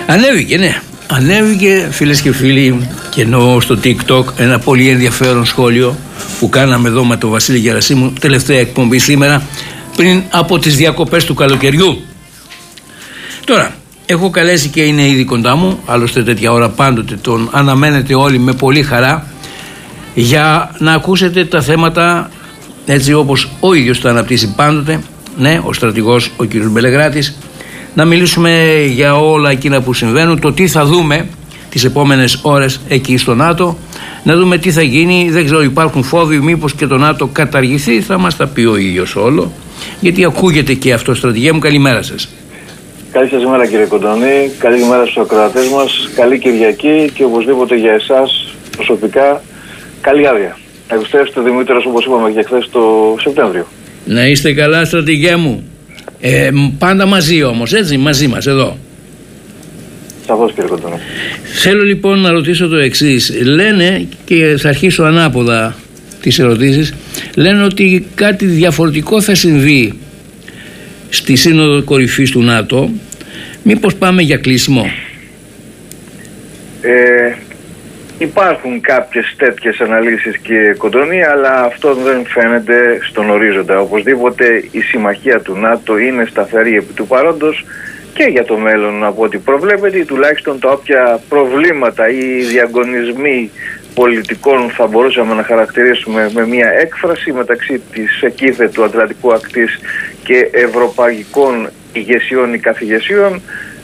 Ανέβηκε, ναι. Ανέβηκε, φίλες και φίλοι, και εννοώ στο TikTok ένα πολύ ενδιαφέρον σχόλιο που κάναμε εδώ με τον Βασίλη Γερασίμου, τελευταία εκπομπή σήμερα, πριν από τις διακοπές του καλοκαιριού. Τώρα, έχω καλέσει και είναι ήδη κοντά μου, άλλωστε τέτοια ώρα πάντοτε τον αναμένετε όλοι με πολύ χαρά, για να ακούσετε τα θέματα έτσι όπως ο ίδιος τα αναπτύσσει πάντοτε, ναι, ο στρατηγός ο κ. Μπελεγράτης. Να μιλήσουμε για όλα εκείνα που συμβαίνουν, το τι θα δούμε τις επόμενες ώρες εκεί στο ΝΑΤΟ, να δούμε τι θα γίνει. Δεν ξέρω, υπάρχουν φόβοι μήπως και το ΝΑΤΟ καταργηθεί, θα μας τα πει ο ίδιος όλο, γιατί ακούγεται και αυτό. Στρατηγέ μου, καλημέρα σας. Καλή σας ημέρα, κύριε Κοντονή, καλή ημέρα στους ακροατές μας, καλή Κυριακή και οπωσδήποτε για εσάς προσωπικά καλή άδεια. Ευχαριστώ Δημήτρος, όπως είπαμε και χθες το Σεπτέμβριο. Να είστε καλά, στρατηγέ μου. Πάντα μαζί όμως, έτσι, μαζί μας εδώ. Σαφώς, κύριε Κοντονή. Θέλω λοιπόν να ρωτήσω το εξής. Λένε, και θα αρχίσω ανάποδα τις ερωτήσεις, λένε ότι κάτι διαφορετικό θα συμβεί στη Σύνοδο Κορυφής του ΝΑΤΟ. Μήπως πάμε για κλείσιμο? Υπάρχουν κάποιες τέτοιες αναλύσεις, κύριε Κοντονή, αλλά αυτό δεν φαίνεται στον ορίζοντα. Οπωσδήποτε η συμμαχία του ΝΑΤΟ είναι σταθερή επί του παρόντος και για το μέλλον, από ό,τι προβλέπεται, τουλάχιστον τα όποια προβλήματα ή διαγωνισμοί πολιτικών θα μπορούσαμε να χαρακτηρίσουμε με μια έκφραση μεταξύ της εκείθε του Ατλαντικού ακτής και ευρωπαϊκών ηγεσιών ή καθηγεσιών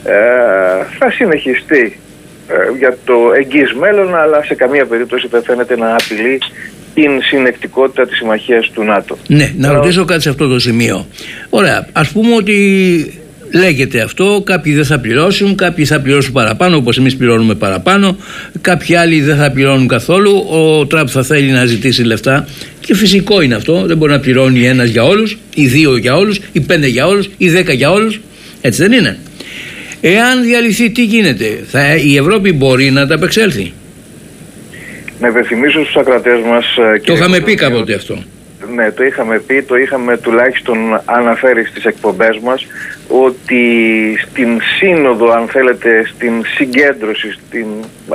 θα συνεχιστεί για το εγγύς μέλλον, αλλά σε καμία περίπτωση δεν φαίνεται να απειλεί την συνεκτικότητα της συμμαχίας του ΝΑΤΟ. Ναι, να ρωτήσω κάτι σε αυτό το σημείο. Ωραία, ας πούμε ότι λέγεται αυτό, κάποιοι δεν θα πληρώσουν, κάποιοι θα πληρώσουν παραπάνω, όπως εμείς πληρώνουμε παραπάνω, κάποιοι άλλοι δεν θα πληρώνουν καθόλου, ο Τραμπ θα θέλει να ζητήσει λεφτά και φυσικό είναι αυτό, δεν μπορεί να πληρώνει ένας για όλους, ή 2 για όλους, ή 5 για όλους, ή 10 για όλους, έτσι δεν είναι? Εάν διαλυθεί, τι γίνεται? Η Ευρώπη μπορεί να τα απεξέλθει? Να υπενθυμίσω στους ακροατές μας... Το είχαμε πει κάποτε αυτό. Ναι, το είχαμε πει, το είχαμε τουλάχιστον αναφέρει στις εκπομπές μας, ότι στην σύνοδο, αν θέλετε, στην συγκέντρωση, στην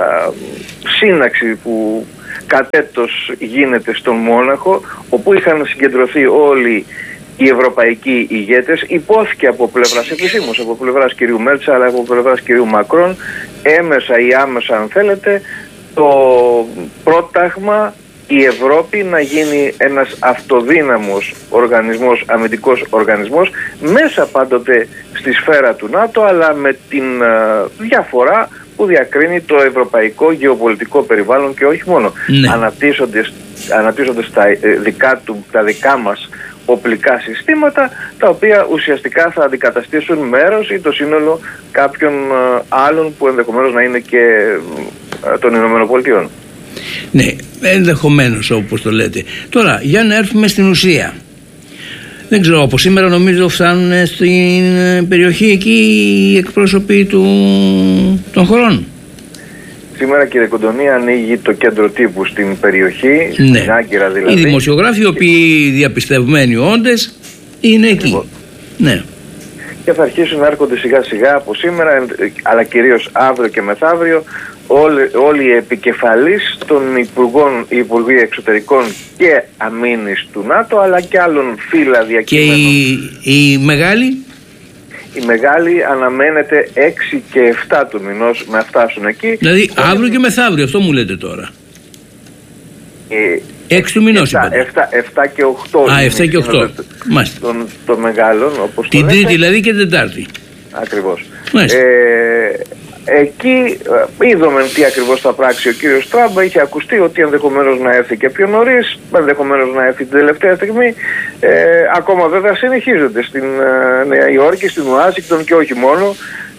σύναξη που κατέτος γίνεται στον Μόναχο, όπου είχαν συγκεντρωθεί όλοι οι ευρωπαϊκοί ηγέτες, υπόθηκε από πλευράς επισήμως, από πλευράς κυρίου Μέλτσα, αλλά από πλευράς κυρίου Μακρόν, έμεσα ή άμεσα, αν θέλετε, το πρόταγμα η Ευρώπη να γίνει ένας αυτοδύναμος οργανισμός, αμυντικός οργανισμός, μέσα πάντοτε στη σφαίρα του ΝΑΤΟ, αλλά με την διαφορά που διακρίνει το ευρωπαϊκό γεωπολιτικό περιβάλλον και όχι μόνο. Ναι. Αναπτύσσοντας τα δικά μας οπλικά συστήματα, τα οποία ουσιαστικά θα αντικαταστήσουν μέρος ή το σύνολο κάποιων άλλων που ενδεχομένως να είναι και των ΗΠΑ. Ναι, ενδεχομένως, όπως το λέτε. Τώρα, για να έρθουμε στην ουσία. Δεν ξέρω, από σήμερα νομίζω φτάνουν στην περιοχή εκεί οι εκπρόσωποι των χωρών. Σήμερα, κύριε Κοντονή, ανοίγει το κέντρο τύπου στην περιοχή, ναι, στην Άγκυρα δηλαδή. Οι δημοσιογράφοι, οι οποίοι διαπιστευμένοι όντες, είναι εκεί. Ναι. Και θα αρχίσουν να έρχονται σιγά σιγά από σήμερα, αλλά κυρίως αύριο και μεθαύριο, όλοι οι επικεφαλείς των Υπουργοί Εξωτερικών και Αμήνης του ΝΑΤΟ, αλλά και άλλων φύλλα διακυβερνών. Και οι μεγάλοι? Οι μεγάλοι αναμένεται 6 και 7 του μηνός να φτάσουν εκεί. Δηλαδή αύριο και μεθαύριο, αυτό μου λέτε τώρα. 6 του μηνός είπατε. 7 και 8. Α, 7 και 8. Μάλιστα. Των μεγάλων, όπως την Τρίτη δηλαδή και την Τετάρτη. Ακριβώς. Εκεί είδαμε τι ακριβώς θα πράξει ο κύριος Τραμπ. Είχε ακουστεί ότι ενδεχομένως να έρθει και πιο νωρίς, ενδεχομένως να έρθει την τελευταία στιγμή. Ακόμα βέβαια συνεχίζονται στην Νέα Υόρκη, στην Ουάσιγκτον και όχι μόνο.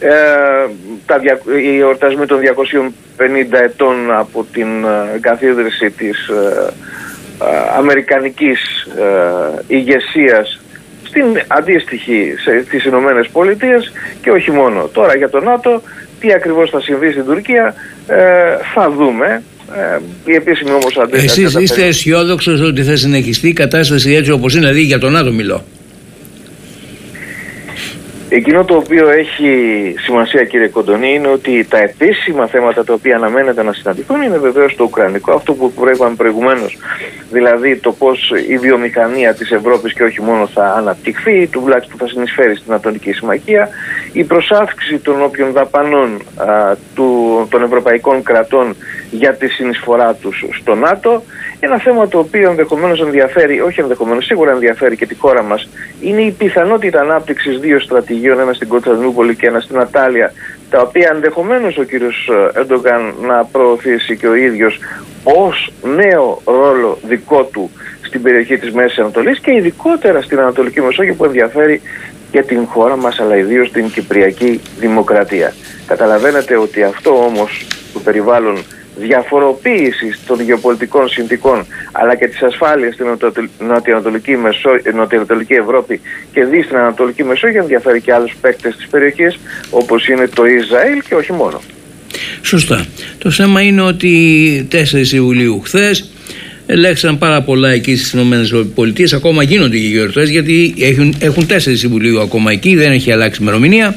Οι εορτασμοί των 250 ετών από την καθίδρυση της αμερικανικής ηγεσίας στην αντίστοιχη στις Ηνωμένες Πολιτείες και όχι μόνο. Τώρα για το ΝΑΤΟ, τι ακριβώς θα συμβεί στην Τουρκία, θα δούμε. Η επίσημη όμως αντίστοιχη. Εσείς είστε αισιόδοξος ότι θα συνεχιστεί η κατάσταση έτσι όπως είναι, δηλαδή για το ΝΑΤΟ μιλώ? Εκείνο το οποίο έχει σημασία, κύριε Κοντονή, είναι ότι τα επίσημα θέματα τα οποία αναμένεται να συναντηθούν είναι βεβαίως το ουκρανικό, αυτό που προέγαμε προηγουμένως, δηλαδή το πώς η βιομηχανία της Ευρώπης και όχι μόνο θα αναπτυχθεί, τουλάχιστον θα συνεισφέρει στην Ανατολική Συμμαχία, η προσάυξηση των όποιων δαπανών των ευρωπαϊκών κρατών για τη συνεισφορά τους στο ΝΑΤΟ. Ένα θέμα το οποίο ενδεχομένως ενδιαφέρει, όχι ενδεχομένως, σίγουρα ενδιαφέρει και τη χώρα μας, είναι η πιθανότητα ανάπτυξης δύο στρατηγίων, ένα στην Κωνσταντινούπολη και ένα στην Ατάλεια, τα οποία ενδεχομένως ο κύριος Ερντογάν να προωθήσει και ο ίδιος ως νέο ρόλο δικό του στην περιοχή της Μέσης Ανατολής και ειδικότερα στην Ανατολική Μεσόγειο, που ενδιαφέρει και την χώρα μας, αλλά ιδίως την Κυπριακή Δημοκρατία. Καταλαβαίνετε ότι αυτό όμως το περιβάλλον διαφοροποίησης των γεωπολιτικών συνθηκών αλλά και της ασφάλειας στην νοτιοανατολική Ευρώπη και δι στην Ανατολική Μεσόγειο ενδιαφέρει και άλλους παίκτες της περιοχής, όπως είναι το Ισραήλ και όχι μόνο. Σωστά. Το θέμα είναι ότι 4 Ιουλίου χθες ελέγξαν πάρα πολλά εκεί στις ΗΠΑ, ακόμα γίνονται και γιορτές, γιατί έχουν 4 Ιουλίου ακόμα εκεί, δεν έχει αλλάξει ημερομηνία.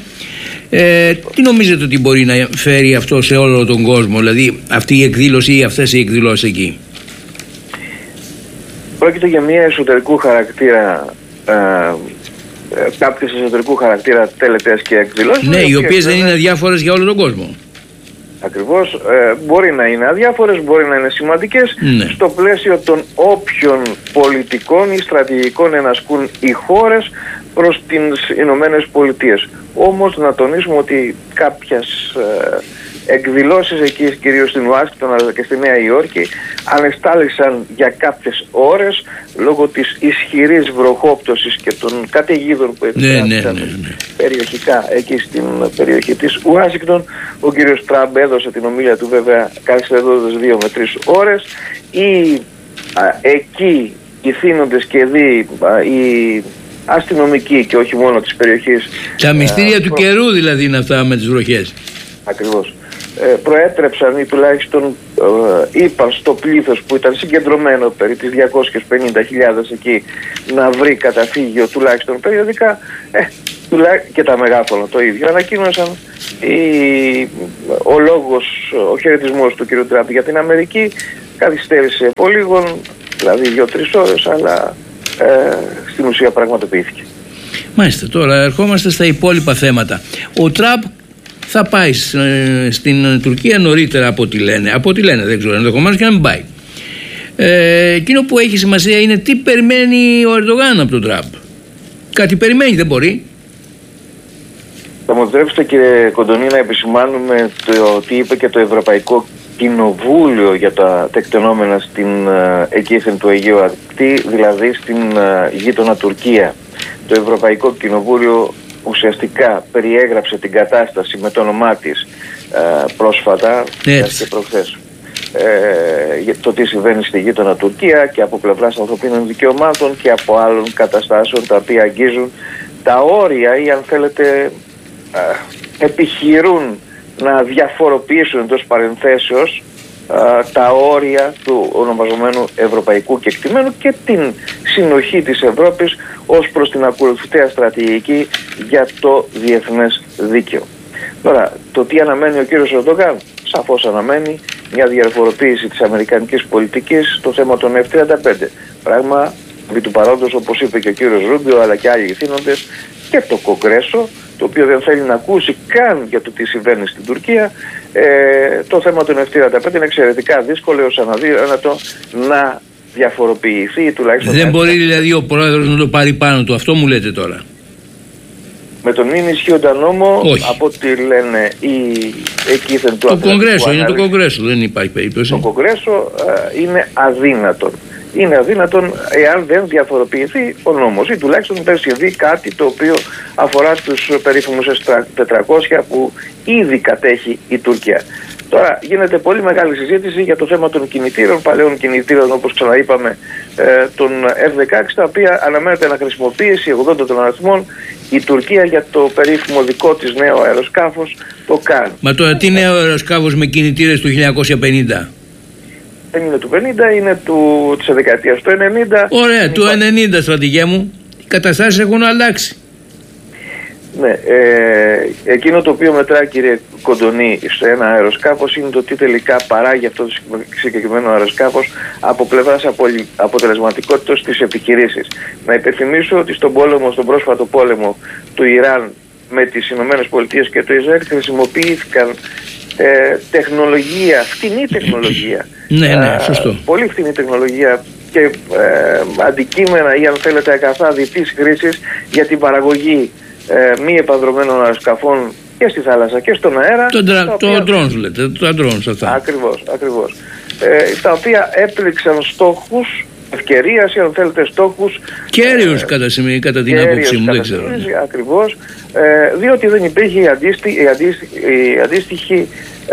Τι νομίζετε ότι μπορεί να φέρει αυτό σε όλο τον κόσμο, δηλαδή αυτή η εκδήλωση ή αυτές οι εκδηλώσεις εκεί? Πρόκειται για μια εσωτερικού χαρακτήρα, κάποιες εσωτερικού χαρακτήρα τελετές και εκδηλώσεις. Ναι, οι οποίες δεν είναι αδιάφορες για όλο τον κόσμο. Ακριβώς, μπορεί να είναι αδιάφορες, μπορεί να είναι σημαντικές, ναι, στο πλαίσιο των όποιων πολιτικών ή στρατηγικών ενασκούν οι χώρες προς τις Ηνωμένες Πολιτείες. Όμως να τονίσουμε ότι κάποιες εκδηλώσεις εκεί, κυρίως στην Ουάσιγκτον αλλά και στη Νέα Υόρκη, ανεστάλησαν για κάποιες ώρες λόγω της ισχυρής βροχόπτωσης και των καταιγίδων που επικράτησαν περιοχικά εκεί στην περιοχή της Ουάσιγκτον. Ο κύριος Τραμπ έδωσε την ομίλια του, βέβαια καθυστερώντας 2 με 3 ώρες. Εκεί οι θύνοντες και οι αστυνομικοί και όχι μόνο της περιοχής, τα μυστήρια του καιρού δηλαδή είναι αυτά με τις βροχές. Ακριβώς. Προέτρεψαν ή τουλάχιστον είπαν στο πλήθος που ήταν συγκεντρωμένο περί τις 250.000 εκεί να βρει καταφύγιο τουλάχιστον περιοδικά, και τα μεγάφωνα το ίδιο ανακοίνωσαν. Ο χαιρετισμός του κ. Τραμπ για την Αμερική καθυστέρησε πολύγων, δηλαδή 2-3 ώρες, αλλά στην ουσία πραγματοποιήθηκε. Μάλιστα, τώρα ερχόμαστε στα υπόλοιπα θέματα. Ο Τραμπ θα πάει στην Τουρκία νωρίτερα από ό,τι λένε, δεν ξέρω, ενδεχομένως και να μην πάει. Εκείνο που έχει σημασία είναι τι περιμένει ο Ερντογάν από τον Τραμπ. Κάτι περιμένει, δεν μπορεί? Θα μου επιτρέψετε, κύριε Κοντονή, να επισημάνουμε το τι είπε και το Ευρωπαϊκό Κοινοβούλιο για τα τεκτενόμενα στην εκείθεν του Αιγαίου Ακτή, δηλαδή στην γείτονα Τουρκία. Το Ευρωπαϊκό Κοινοβούλιο ουσιαστικά περιέγραψε την κατάσταση με το όνομά της πρόσφατα και προχθές. Το τι συμβαίνει στη γείτονα Τουρκία και από πλευράς ανθρωπίνων δικαιωμάτων και από άλλων καταστάσεων τα οποία αγγίζουν τα όρια ή, αν θέλετε, επιχειρούν να διαφοροποιήσουν εντός παρενθέσεως τα όρια του ονομαζομένου ευρωπαϊκού κεκτημένου και την συνοχή της Ευρώπης ως προς την ακολουθητέα στρατηγική για το διεθνές δίκαιο. Τώρα, το τι αναμένει ο κύριος Ερντογάν? Σαφώς αναμένει μια διαφοροποίηση της αμερικανικής πολιτικής στο θέμα των F-35. Πράγμα επί του παρόντος, όπως είπε και ο κύριος Ρούμπιο αλλά και άλλοι ηθήνοντες, και το Κογκρέσο, το οποίο δεν θέλει να ακούσει καν για το τι συμβαίνει στην Τουρκία. Το θέμα των F-35 είναι εξαιρετικά δύσκολο ως αναδύονατο να διαφοροποιηθεί, τουλάχιστον. Δεν μπορεί δηλαδή ο πρόεδρος να το πάρει πάνω του, αυτό μου λέτε τώρα? Με τον μη ισχύοντα νόμο, όχι, από ό,τι λένε εκείθεν του Ατλαντικού. Το Κογκρέσο είναι το Κογκρέσο, δεν υπάρχει περίπτωση. Το Κογκρέσο είναι αδύνατον. Είναι αδύνατον εάν δεν διαφοροποιηθεί ο νόμος ή τουλάχιστον δεν συμβεί κάτι το οποίο αφορά τους περίφημους 400 που ήδη κατέχει η Τουρκία. Τώρα γίνεται πολύ μεγάλη συζήτηση για το θέμα των κινητήρων, παλαιών κινητήρων, όπως ξαναείπαμε, των F-16, τα οποία αναμένεται να χρησιμοποιήσει 80 των αριθμών η Τουρκία για το περίφημο δικό της νέο αεροσκάφος, το ΚΑΝ. Μα τώρα τι νέο αεροσκάφος με κινητήρες του 1950? Δεν είναι του 50, είναι της δεκαετίας του 90. Ωραία, του 90, στρατηγέ μου. Οι καταστάσεις έχουν αλλάξει. Ναι, εκείνο το οποίο μετράει, κύριε Κοντονή, σε ένα αεροσκάφος είναι το τι τελικά παράγει αυτό το συγκεκριμένο αεροσκάφος από πλευράς αποτελεσματικότητας της επιχειρήσης. Να υπενθυμίσω ότι στον πρόσφατο πόλεμο του Ιράν με τις Ηνωμένες Πολιτείες και το Ισραήλ χρησιμοποιήθηκαν τεχνολογία, φτηνή τεχνολογία. Ναι, σωστό. Πολύ φτηνή τεχνολογία και αντικείμενα ή αν θέλετε αγαθά διπλής χρήσης για την παραγωγή μη επανδρομένων αεροσκαφών και στη θάλασσα και στον αέρα. Το drones λέτε, τα drones αυτά. Ακριβώς. Τα οποία έπληξαν στόχους ευκαιρίας ή αν θέλετε στόχους κέριους κατά την άποψή μου, δεν ξέρω. Ακριβώς, διότι δεν υπήρχε η αντίστοιχη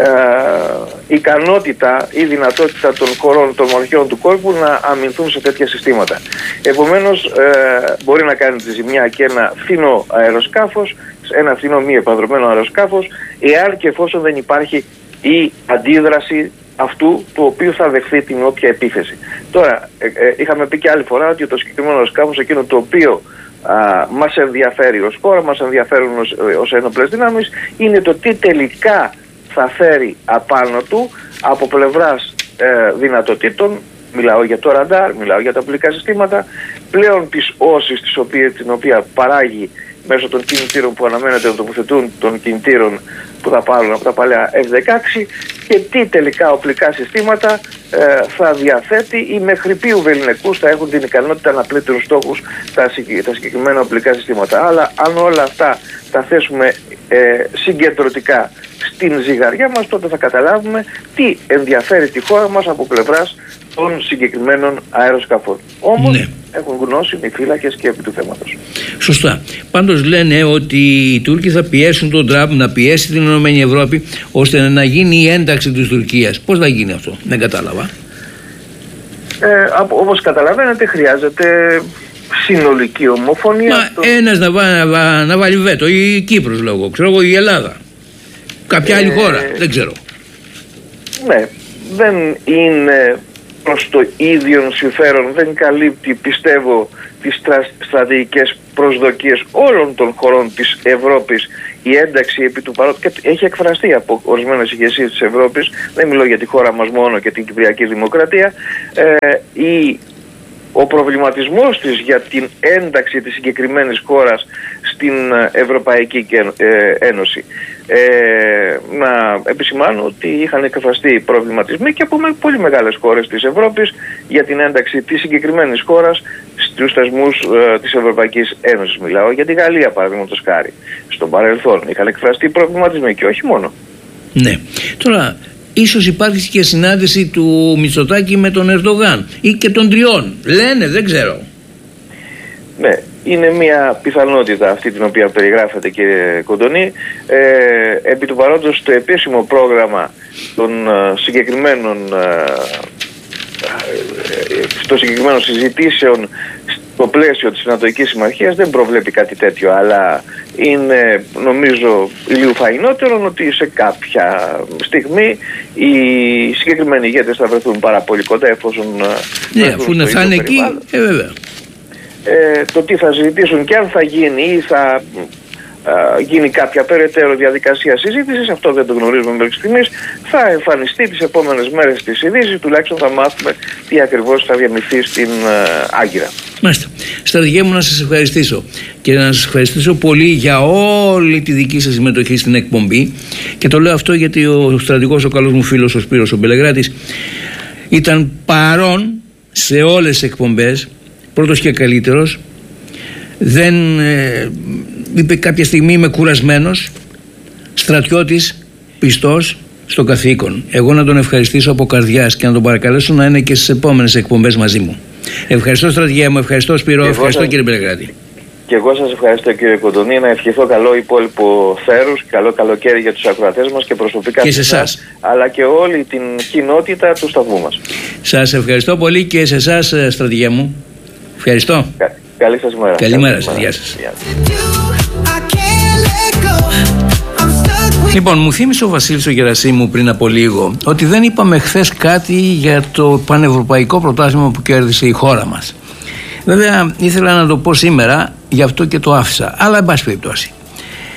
ικανότητα ή δυνατότητα των χωρών, των μορφιών του κόλπου να αμυνθούν σε τέτοια συστήματα. Επομένως μπορεί να κάνει τη ζημιά και ένα φθηνό αεροσκάφος, ένα φθηνό μη επανδρομένο αεροσκάφος, εάν και εφόσον δεν υπάρχει η αντίδραση αυτού του οποίου θα δεχθεί την όποια επίθεση. Τώρα, είχαμε πει και άλλη φορά ότι το συγκεκριμένο αεροσκάφος, εκείνο το οποίο μας ενδιαφέρει ως χώρα, μας ενδιαφέρουν ως ένοπλες δυνάμεις, είναι το τι τελικά θα φέρει απάνω του από πλευράς δυνατοτήτων. Μιλάω για το ραντάρ, μιλάω για τα οπλικά συστήματα, πλέον τις όσεις την οποία παράγει μέσω των κινητήρων που αναμένεται να τοποθετούν, των κινητήρων που θα πάρουν από τα παλιά F-16, και τι τελικά οπλικά συστήματα θα διαθέτει ή μέχρι ποιου βεληνικούς θα έχουν την ικανότητα να πλήττουν στόχους τα συγκεκριμένα οπλικά συστήματα. Αλλά αν όλα αυτά τα θέσουμε συγκεντρωτικά στην ζυγαριά μας, τότε θα καταλάβουμε τι ενδιαφέρει τη χώρα μας από πλευράς των συγκεκριμένων αεροσκαφών. Όμως έχουν γνώση οι φύλακες και επί του θέματος. Σωστά. Πάντως λένε ότι οι Τούρκοι θα πιέσουν τον Τραμπ να πιέσει την Ηνωμένη Ευρώπη ώστε να γίνει η ένταξη της Τουρκίας. Πώς θα γίνει αυτό? Δεν κατάλαβα. Όπως καταλαβαίνετε, χρειάζεται συνολική ομοφωνία. Ένας να βάλει βέτο, η Κύπρος λόγω, ξέρω εγώ, η Ελλάδα. Κάποια άλλη χώρα, δεν ξέρω. Ναι, δεν είναι προς το ίδιο συμφέρον, δεν καλύπτει, πιστεύω, τις στρατηγικές προσδοκίες όλων των χωρών της Ευρώπης η ένταξη επί του παρόντος, και έχει εκφραστεί από ορισμένες ηγεσίες της Ευρώπης, δεν μιλώ για τη χώρα μας μόνο και την Κυπριακή Δημοκρατία, ο προβληματισμός της για την ένταξη της συγκεκριμένης χώρας στην Ευρωπαϊκή Ένωση. Να επισημάνω ότι είχαν εκφραστεί προβληματισμοί και από πολύ μεγάλες χώρες της Ευρώπης για την ένταξη της συγκεκριμένης χώρας στους θεσμούς της Ευρωπαϊκής Ένωσης. Μιλάω για τη Γαλλία, παραδείγματος χάρη. Στον παρελθόν είχαν εκφραστεί προβληματισμοί και όχι μόνο. Ναι. Τώρα, ίσως υπάρχει και συνάντηση του Μητσοτάκη με τον Ερντογάν ή και των τριών. Λένε, δεν ξέρω. Ναι, είναι μια πιθανότητα αυτή την οποία περιγράφεται, κύριε Κοντονή. Επί του παρόντος, το επίσημο πρόγραμμα των συγκεκριμένων συζητήσεων στο πλαίσιο της Ανατολικής Συμμαχίας δεν προβλέπει κάτι τέτοιο, αλλά είναι, νομίζω, ηλιοφαϊνότερο ότι σε κάποια στιγμή οι συγκεκριμένοι ηγέτες θα βρεθούν πάρα πολύ κοντά, εφόσον αφού θα είναι εκεί, βέβαια. Το τι θα συζητήσουν και αν θα γίνει ή θα γίνει κάποια περαιτέρω διαδικασία συζήτησης, αυτό δεν το γνωρίζουμε μέχρι στιγμής. Θα εμφανιστεί τις επόμενες μέρες της ειδήσης, τουλάχιστον θα μάθουμε τι ακριβώς θα διαμειφθεί στην Άγκυρα. Μάλιστα. Στρατηγέ μου, να σας ευχαριστήσω και να σας ευχαριστήσω πολύ για όλη τη δική σας συμμετοχή στην εκπομπή, και το λέω αυτό γιατί ο στρατηγός, ο καλός μου φίλος ο Σπύρος ο Μπελεγράτης, ήταν παρόν σε όλες τις εκπομπές, πρώτος και καλύτερος. Δεν είπε κάποια στιγμή είμαι κουρασμένος, στρατιώτης, πιστός στο καθήκον. Εγώ να τον ευχαριστήσω από καρδιάς και να τον παρακαλέσω να είναι και στις επόμενες εκπομπές μαζί μου. Ευχαριστώ, στρατηγέ μου, ευχαριστώ Σπύρο, ευχαριστώ κύριε Μπελεγράτη. Και εγώ σας ευχαριστώ, κύριε Κοντονή, να ευχηθώ καλό υπόλοιπο θέρους, καλό καλοκαίρι για τους ακροατές μας και προσωπικά και σε εσάς, αλλά και όλη την κοινότητα του σταθμού μας. Σας ευχαριστώ πολύ και σε εσάς, στρατηγέ μου. Ευχαριστώ. Καλή σας μέρα. Καλημέρα σας. Γεια σας. Λοιπόν, μου θύμισε ο Βασίλης ο Γερασίμου πριν από λίγο ότι δεν είπαμε χθες κάτι για το πανευρωπαϊκό πρωτάθλημα που κέρδισε η χώρα μας. Βέβαια ήθελα να το πω σήμερα, γι' αυτό και το άφησα, αλλά εν πάση περιπτώσει.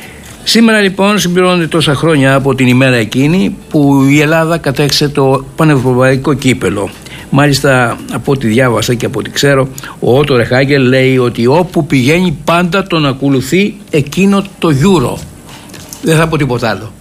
Σήμερα λοιπόν συμπληρώνονται τόσα χρόνια από την ημέρα εκείνη που η Ελλάδα κατέκτησε το πανευρωπαϊκό κύπελο. Μάλιστα, από ό,τι διάβασα και από ό,τι ξέρω, ο Ότο Ρεχάγκελ λέει ότι όπου πηγαίνει πάντα τον ακολουθεί εκείνο το Euro. Δεν θα πω τίποτα άλλο.